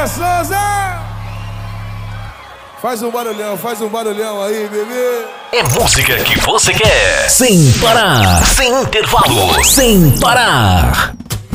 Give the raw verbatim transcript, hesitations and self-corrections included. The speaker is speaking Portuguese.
Souza Souza! Faz um barulhão, faz um barulhão aí, bebê. É música que você quer. Sem parar. Sem intervalo. Sem parar.